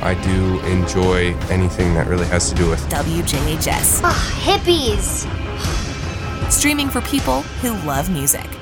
I do enjoy anything that really has to do with WJHS. Hippies. Streaming for people who love music.